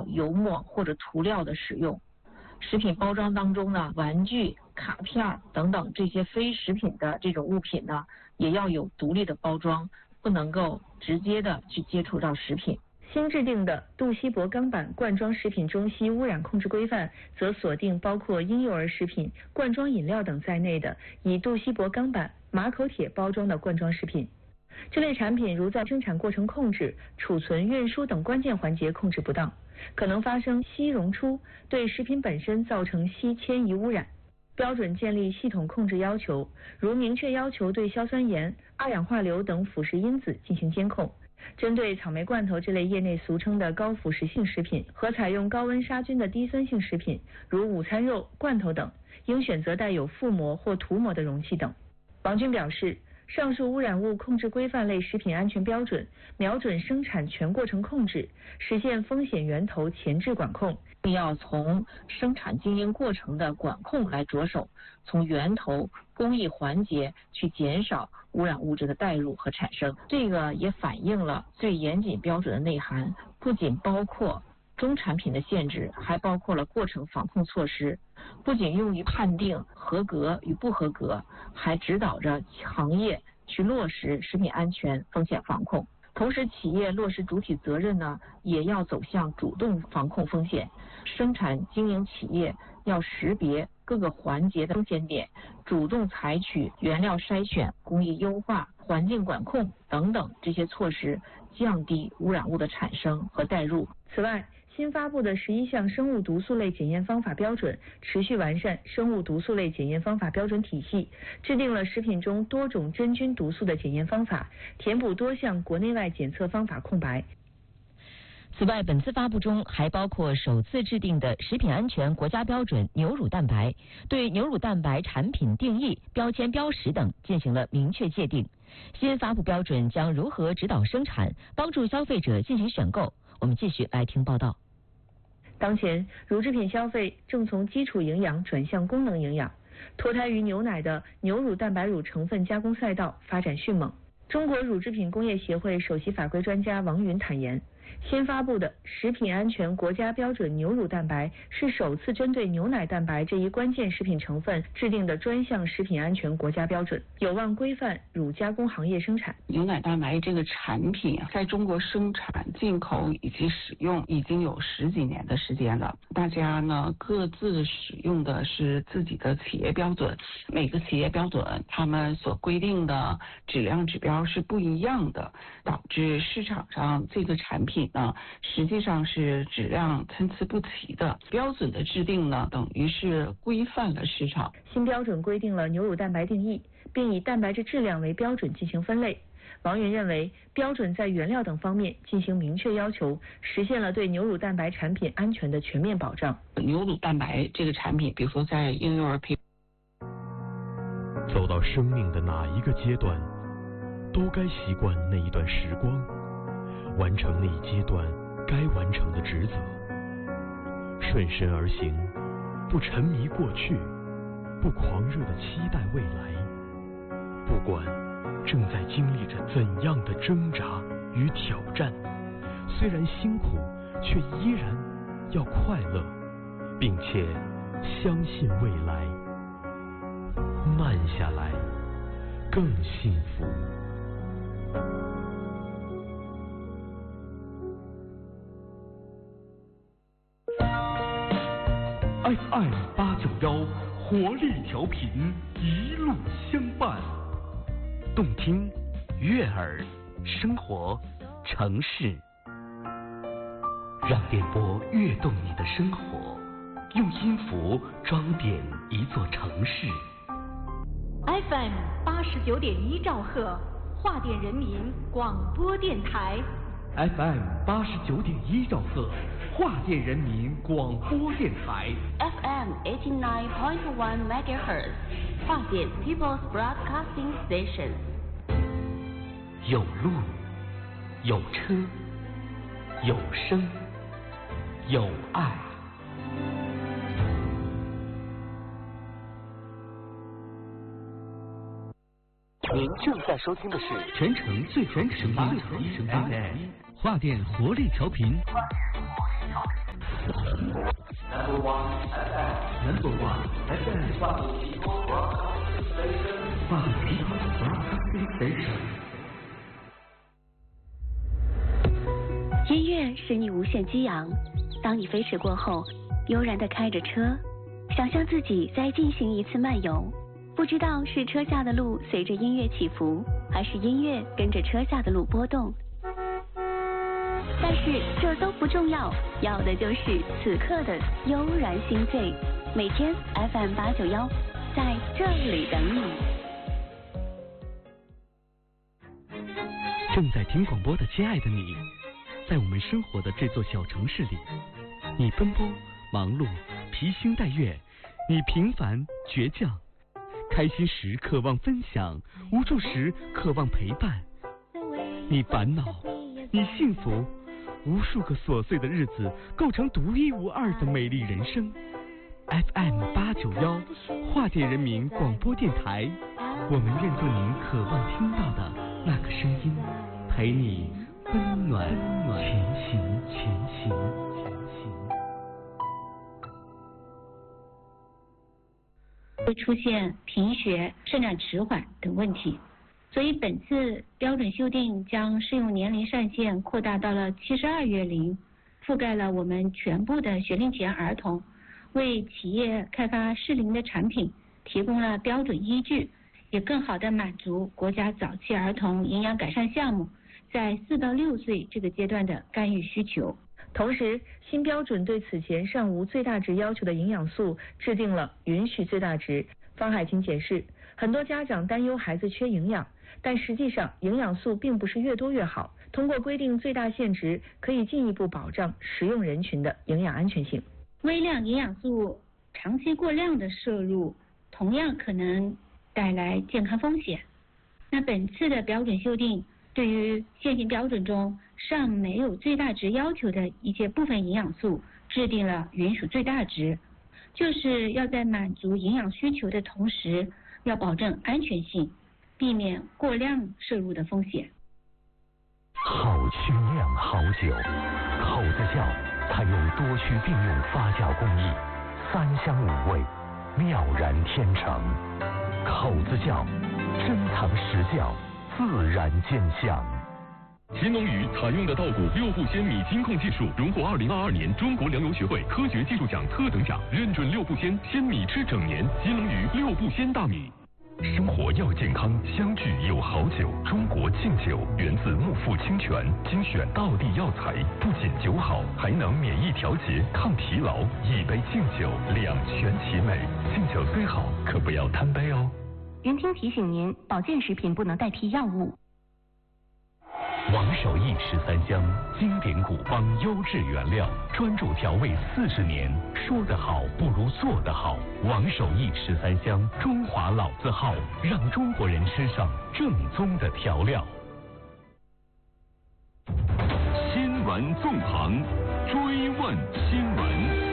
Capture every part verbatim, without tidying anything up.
少油墨或者涂料的使用。食品包装当中呢，玩具、卡片等等这些非食品的这种物品呢，也要有独立的包装，不能够直接的去接触到食品。 新制定的杜西博钢板罐装食品中西污染控制规范则锁定包括婴幼儿食品、罐装饮料等在内的以杜西博钢板、马口铁包装的罐装食品。这类产品如在生产过程控制、储存、运输等关键环节控制不当，可能发生硒溶出，对食品本身造成硒迁移污染。标准建立系统控制要求，如明确要求对硝酸盐、二氧化硫等腐蚀因子进行监控。针对草莓罐头这类业内俗称的高腐蚀性食品和采用高温杀菌的低酸性食品，如午餐肉、罐头等，应选择带有覆膜或涂膜的容器等。王军表示，上述污染物控制规范类食品安全标准瞄准生产全过程控制，实现风险源头前置管控， 要从生产经营过程的管控来着手，从源头工艺环节去减少污染物质的带入和产生。这个也反映了最严谨标准的内涵，不仅包括中产品的限制，还包括了过程防控措施，不仅用于判定合格与不合格，还指导着行业去落实食品安全风险防控。同时，企业落实主体责任呢，也要走向主动防控风险。生产经营企业要识别各个环节的风险点，主动采取原料筛选、工艺优化、环境管控等等这些措施，降低污染物的产生和带入。 此外，新发布的十一项生物毒素类检验方法标准，持续完善生物毒素类检验方法标准体系，制定了食品中多种真菌毒素的检验方法，填补多项国内外检测方法空白。 此外，本次发布中还包括首次制定的食品安全国家标准牛乳蛋白，对牛乳蛋白产品定义、标签标识等进行了明确界定。新发布标准将如何指导生产，帮助消费者进行选购？我们继续来听报道。 当前，乳制品消费正从基础营养转向功能营养，脱胎于牛奶的牛乳蛋白乳成分加工赛道发展迅猛。中国乳制品工业协会首席法规专家王云坦言，新发布的食品安全国家标准牛乳蛋白是首次针对牛奶蛋白这一关键食品成分制定的专项食品安全国家标准，有望规范乳加工行业生产。 牛奶蛋白这个产品在中国生产、进口以及使用已经有十几年的时间了，大家呢各自使用的是自己的企业标准，每个企业标准他们所规定的质量指标是不一样的，导致市场上这个产品呢实际上是质量参差不齐的。标准的制定呢等于是规范了市场。 新标准规定了牛乳蛋白定义，并以蛋白质质量为标准进行分类。王云认为，标准在原料等方面进行明确要求，实现了对牛乳蛋白产品安全的全面保障。 牛乳蛋白这个产品，比如说在婴幼儿培走到生命的哪一个阶段，都该习惯那一段时光，完成那一阶段该完成的职责，顺身而行，不沉迷过去，不狂热地期待未来。不管正在经历着怎样的挣扎与挑战，虽然辛苦，却依然要快乐，并且相信未来。慢下来，更幸福。 F M 八九幺活力调频，一路相伴， 动听、悦耳、生活、城市，让电波跃动你的生活，用音符装点一座城市。 F M 八十九点一兆赫，华电人民广播电台。 F M 八十九点一兆赫，华电人民广播电台。 F M eighty nine point one megahertz， 华电 People's Broadcasting Station。 有路，有车，有声，有爱。您正在收听的是全程最全程八六 F M 华电活力调频， 八度 People's Broadcasting Station。八度 People's Broadcasting Station。 音乐使你无限激昂。当你飞驰过后，悠然地开着车，想象自己再进行一次漫游。不知道是车下的路随着音乐起伏，还是音乐跟着车下的路波动。但是这都不重要，要的就是此刻的悠然心醉。每天 F M 八九一在这里等你。 正在听广播的亲爱的你，在我们生活的这座小城市里，你奔波忙碌，披星戴月，你平凡倔强，开心时渴望分享，无助时渴望陪伴。你烦恼，你幸福，无数个琐碎的日子构成独一无二的美丽人生。F M 八九一华电人民广播电台，我们愿做您渴望听到的那个声音，陪你温暖前行前行前行。 会出现贫血、生长迟缓等问题，所以本次标准修订将适用年龄上限扩大到了七十二月龄，覆盖了我们全部的学龄前儿童，为企业开发适龄的产品提供了标准依据，也更好地满足国家早期儿童营养改善项目在四到六岁这个阶段的干预需求。 同时，新标准对此前尚无最大值要求的营养素制定了允许最大值。方海清解释，很多家长担忧孩子缺营养，但实际上营养素并不是越多越好。通过规定最大限值，可以进一步保障食用人群的营养安全性。 微量营养素长期过量的摄入，同样可能带来健康风险。那本次的标准修订，对于现行标准中尚没有最大值要求的一些部分营养素制定了允许最大值，就是要在满足营养需求的同时，要保证安全性，避免过量摄入的风险。 好清酿好酒，口子窖采用多区并用发酵工艺，三香五味，妙然天成。口子窖，珍藏实窖，自然见香。 新农语采用的稻谷六步鲜米金控技术，荣获二零二二年中国粮油学会科学技术奖特等奖，认准六步鲜，鲜米吃整年。新农语六步鲜大米。 生活要健康，相聚有好酒。中国劲酒源自木富清泉，精选道地药材，不仅酒好，还能免疫调节、抗疲劳。一杯劲酒，两全其美。劲酒虽好，可不要贪杯哦。 云听提醒您，保健食品不能代替药物。 王守义十三香，经典古方优质原料，专注调味四十年。说得好不如做得好。王守义十三香，中华老字号，让中国人吃上正宗的调料。 新闻纵横，追问新闻。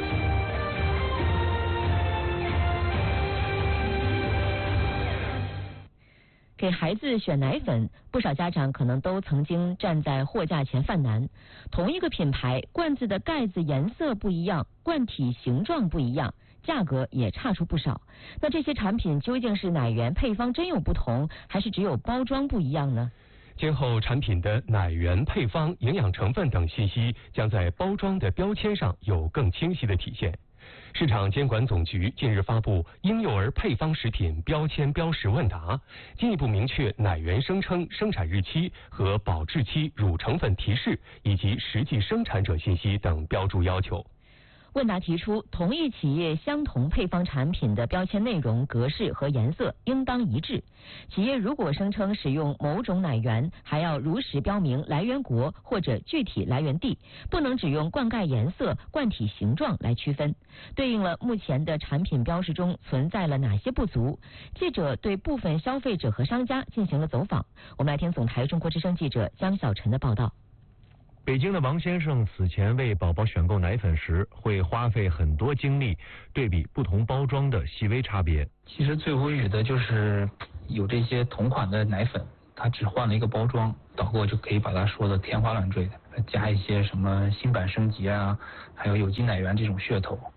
给孩子选奶粉，不少家长可能都曾经站在货架前犯难。同一个品牌，罐子的盖子颜色不一样，罐体形状不一样，价格也差出不少。那这些产品究竟是奶源配方真有不同，还是只有包装不一样呢？ 今后产品的奶源、配方、营养成分等信息将在包装的标签上有更清晰的体现。市场监管总局近日发布婴幼儿配方食品标签标识问答，进一步明确奶源声称、生产日期和保质期、乳成分提示以及实际生产者信息等标注要求。 问答提出，同一企业相同配方产品的标签内容、格式和颜色应当一致。企业如果声称使用某种奶源，还要如实标明来源国或者具体来源地，不能只用罐盖颜色、罐体形状来区分。对应了目前的产品标识中存在了哪些不足？记者对部分消费者和商家进行了走访。我们来听总台中国之声记者江小晨的报道。 北京的王先生此前为宝宝选购奶粉时，会花费很多精力对比不同包装的细微差别。 其实最无语的就是有这些同款的奶粉，它只换了一个包装，导购就可以把它说的天花乱坠的，加一些什么新版升级啊，还有有机奶源这种噱头，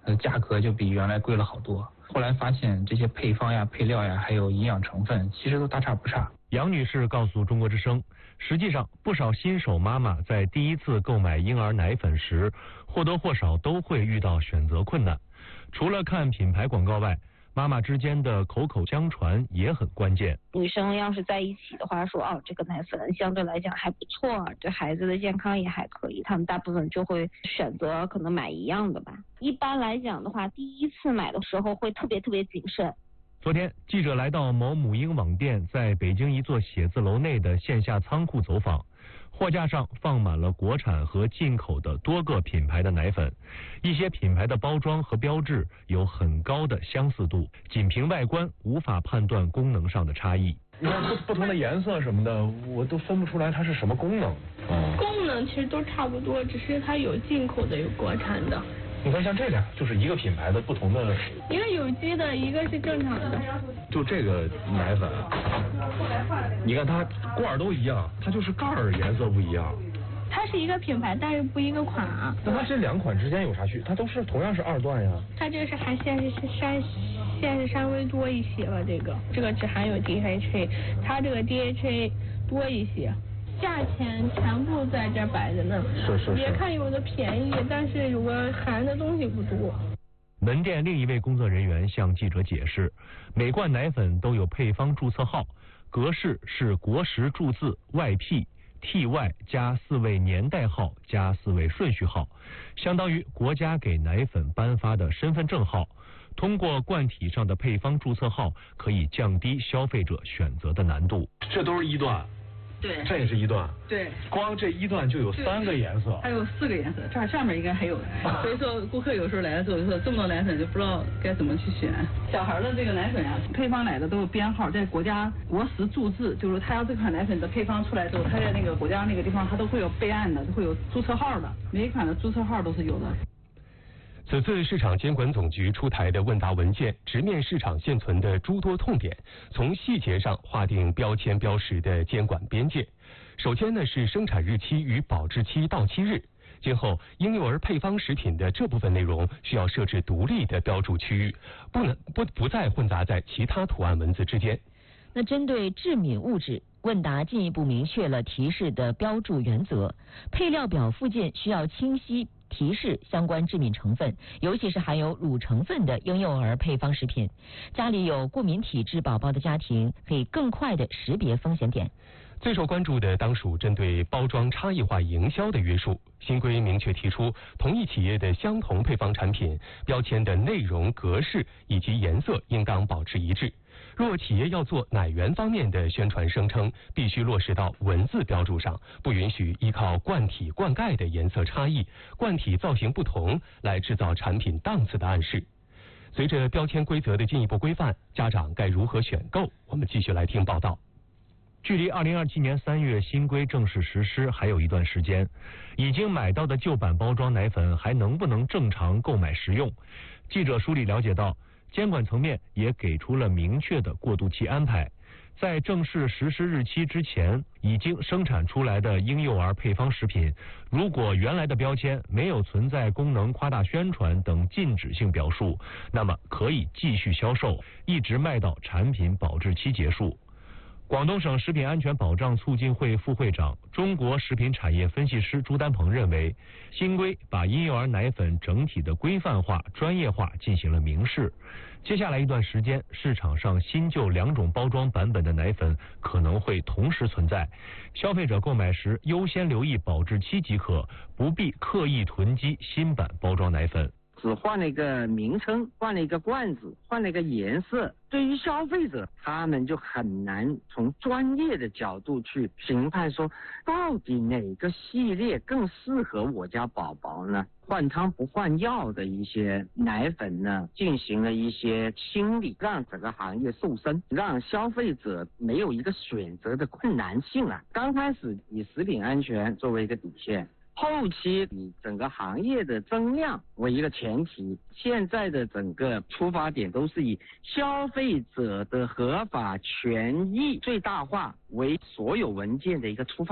呃，价格就比原来贵了好多。后来发现这些配方呀、配料呀，还有营养成分，其实都大差不差。 杨女士告诉中国之声，实际上不少新手妈妈在第一次购买婴儿奶粉时，或多或少都会遇到选择困难。除了看品牌广告外，妈妈之间的口口相传也很关键。 女生要是在一起的话，说哦，这个奶粉相对来讲还不错，对孩子的健康也还可以，他们大部分就会选择可能买一样的吧。一般来讲的话，第一次买的时候会特别特别谨慎。 昨天，记者来到某母婴网店在北京一座写字楼内的线下仓库走访。货架上放满了国产和进口的多个品牌的奶粉，一些品牌的包装和标志有很高的相似度，仅凭外观无法判断功能上的差异。 你看不不同的颜色什么的，我都分不出来它是什么功能。 嗯，功能其实都差不多，只是它有进口的，有国产的。 你看像这俩就是一个品牌的不同的， 一个有机的，一个是正常的。 就这个奶粉，你看它罐儿都一样，它就是盖儿颜色不一样。 它是一个品牌，但是不一个款啊。 那它这两款之间有啥区？它都是同样是二段呀。 它这个是含限是是限是稍微多一些了，这个这个只含有 D H A， 它这个 D H A 多一些。价钱全部在这摆着呢， 是是是。 别看有的便宜，但是有个含的东西不多。 门店另一位工作人员向记者解释，每罐奶粉都有配方注册号，格式是国时注字外 P T Y 加四位年代号加四位顺序号，相当于国家给奶粉颁发的身份证号。通过罐体上的配方注册号，可以降低消费者选择的难度。 这都是一段。 对， 这也是一段。 对， 光这一段就有三个颜色， 还有四个颜色，这儿上面应该还有。所以说，顾客有时候来的时候就说这么多奶粉就不知道该怎么去选。小孩的这个奶粉呀、啊，配方来的都有编号，在国家国时注字，就是他要这款奶粉的配方出来之后，他在那个国家那个地方，他都会有备案的，都会有注册号的，每一款的注册号都是有的。 此次市场监管总局出台的问答文件，直面市场现存的诸多痛点，从细节上划定标签标识的监管边界。首先呢是生产日期与保质期到期日，今后婴幼儿配方食品的这部分内容需要设置独立的标注区域，不能不不再混杂在其他图案文字之间。 那针对致敏物质，问答进一步明确了提示的标注原则，配料表附件需要清晰提示相关致敏成分，尤其是含有乳成分的婴幼儿配方食品。家里有过敏体质宝宝的家庭，可以更快地识别风险点。 最受关注的当属针对包装差异化营销的约束。新规明确提出，同一企业的相同配方产品，标签的内容、格式以及颜色应当保持一致。若企业要做奶源方面的宣传声称，必须落实到文字标注上，不允许依靠罐体、罐盖的颜色差异、罐体造型不同来制造产品档次的暗示。随着标签规则的进一步规范，家长该如何选购？我们继续来听报道。 距离二零二七年三月新规正式实施还有一段时间，已经买到的旧版包装奶粉还能不能正常购买食用？记者梳理了解到，监管层面也给出了明确的过渡期安排，在正式实施日期之前，已经生产出来的婴幼儿配方食品，如果原来的标签没有存在功能夸大宣传等禁止性表述，那么可以继续销售，一直卖到产品保质期结束。广东省食品安全保障促进会副会长、中国食品产业分析师朱丹鹏认为，新规把婴幼儿奶粉整体的规范化、专业化进行了明示。接下来一段时间，市场上新旧两种包装版本的奶粉可能会同时存在，消费者购买时优先留意保质期即可，不必刻意囤积新版包装奶粉。 只换了一个名称，换了一个罐子，换了一个颜色，对于消费者他们就很难从专业的角度去评判说到底哪个系列更适合我家宝宝呢？换汤不换药的一些奶粉呢，进行了一些清理，让整个行业瘦身，让消费者没有一个选择的困难性啊。刚开始以食品安全作为一个底线，后期以整个行业的增量为一个前提，现在的整个出发点都是以消费者的合法权益最大化为所有文件的一个出发点。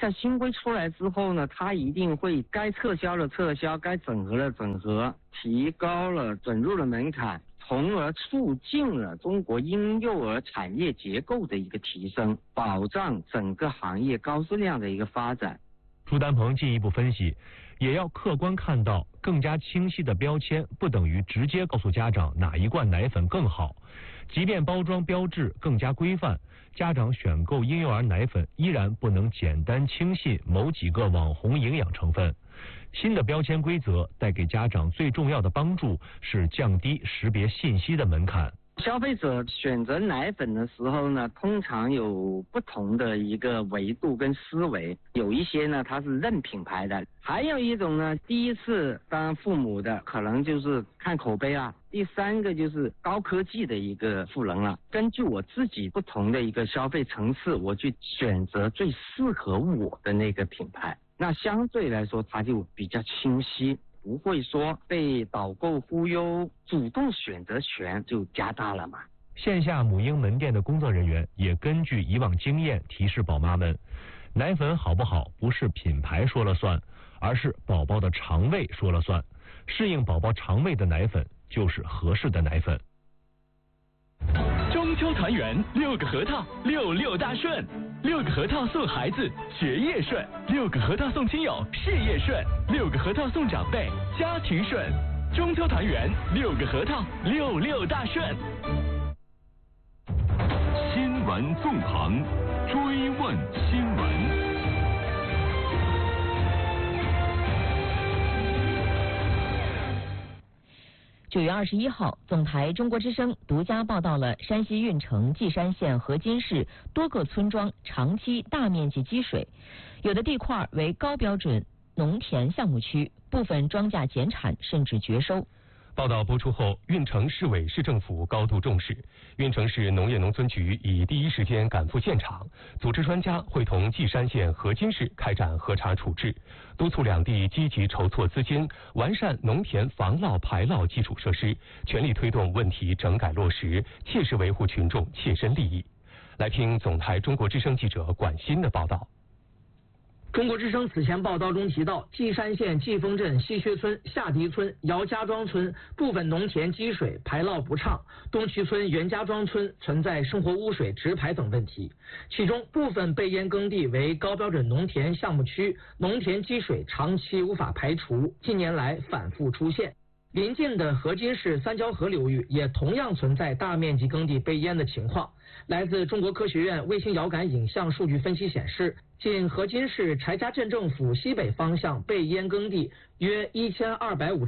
在新规出来之后呢，它一定会该撤销的撤销，该整合的整合，提高了准入的门槛，从而促进了中国婴幼儿产业结构的一个提升，保障整个行业高质量的一个发展。 朱丹鹏进一步分析，也要客观看到，更加清晰的标签不等于直接告诉家长哪一罐奶粉更好。即便包装标志更加规范，家长选购婴幼儿奶粉依然不能简单轻信某几个网红营养成分。新的标签规则带给家长最重要的帮助是降低识别信息的门槛。 消费者选择奶粉的时候呢，通常有不同的一个维度跟思维，有一些呢它是认品牌的，还有一种呢第一次当父母的可能就是看口碑啦，第三个就是高科技的一个赋能了。根据我自己不同的一个消费层次，我去选择最适合我的那个品牌，那相对来说它就比较清晰，不会说被导购忽悠，主动选择权就加大了嘛。 线下母婴门店的工作人员也根据以往经验提示宝妈们，奶粉好不好不是品牌说了算，而是宝宝的肠胃说了算。适应宝宝肠胃的奶粉就是合适的奶粉。 中秋团圆，六个核桃，六六大顺。六个核桃送孩子，学业顺；六个核桃送亲友，事业顺；六个核桃送长辈，家庭顺。中秋团圆，六个核桃，六六大顺。 新闻纵横，追问新闻。 九月二十一号，总台中国之声独家报道了山西运城稷山县河津市多个村庄长期大面积积水，有的地块为高标准农田项目区，部分庄稼减产甚至绝收。 报道播出后，运城市委市政府高度重视，运城市农业农村局已第一时间赶赴现场，组织专家会同稷山县河津市开展核查处置，督促两地积极筹措资金，完善农田防涝排涝基础设施，全力推动问题整改落实，切实维护群众切身利益。来听总台中国之声记者管鑫的报道。 中国之声此前报道中提到，稷山县季丰镇西薛村、下迪村、姚家庄村部分农田积水排涝不畅，东渠村袁家庄村存在生活污水直排等问题。其中部分被淹耕地为高标准农田项目区，农田积水长期无法排除，近年来反复出现。邻近的河津市三交河流域也同样存在大面积耕地被淹的情况。来自中国科学院卫星遥感影像数据分析显示，仅河津市柴家镇政府西北方向被淹耕地约一千二百五